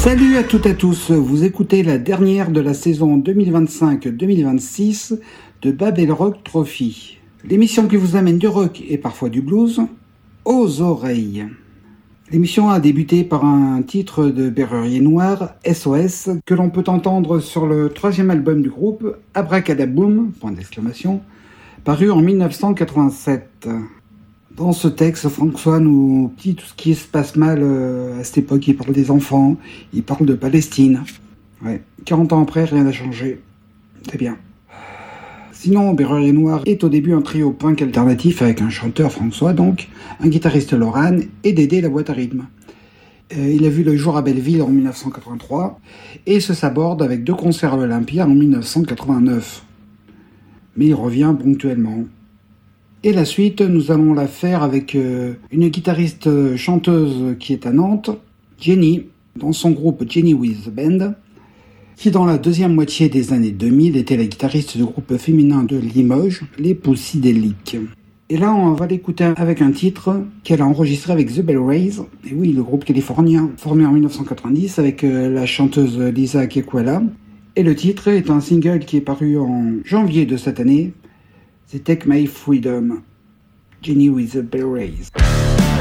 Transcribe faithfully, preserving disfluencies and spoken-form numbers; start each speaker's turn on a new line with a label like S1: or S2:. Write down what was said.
S1: Salut à toutes et à tous, vous écoutez la dernière de la saison deux mille vingt-cinq deux mille vingt-six de Babel Rock Trophy. L'émission qui vous amène du rock et parfois du blues aux oreilles. L'émission a débuté par un titre de Berrurier Noir, S O S, que l'on peut entendre sur le troisième album du groupe, Abracadaboom, point d'exclamation, paru en mille neuf cent quatre-vingt-sept. Dans ce texte, François nous dit tout ce qui se passe mal euh, à cette époque. Il parle des enfants, il parle de Palestine. Ouais. quarante ans après, rien n'a changé. C'est bien. Sinon, Berrurier Noir est au début un trio punk alternatif avec un chanteur, François donc, un guitariste, Laurent, et Dédé la boîte à rythme. Euh, il a vu le jour à Belleville en mille neuf cent quatre-vingt-trois et se saborde avec deux concerts à l'Olympia en mille neuf cent quatre-vingt-neuf. Mais il revient ponctuellement. Et la suite, nous allons la faire avec euh, une guitariste chanteuse qui est à Nantes, Jenny, dans son groupe Jenny with the Band, qui dans la deuxième moitié des années deux mille était la guitariste du groupe féminin de Limoges, les Poussydéliques. Et là, on va l'écouter avec un titre qu'elle a enregistré avec The Bell Rays, et oui, le groupe californien formé en mille neuf cent quatre-vingt-dix avec euh, la chanteuse Lisa Kekuala. Et le titre est un single qui est paru en janvier de cette année, c'est Take My Freedom, Jenny with the Bell Rays.